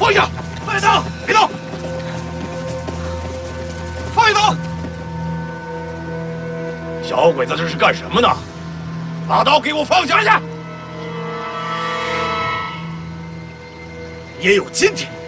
放下！放下！别动！放下！小鬼子这是干什么呢？把刀给我放下！也有今天。